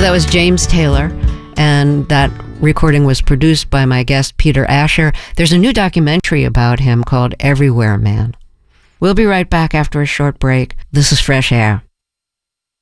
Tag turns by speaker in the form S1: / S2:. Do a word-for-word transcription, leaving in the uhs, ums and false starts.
S1: that was James Taylor, and that recording was produced by my guest Peter Asher. There's a new documentary about him called Everywhere Man. We'll be right back after a short break. This is Fresh Air.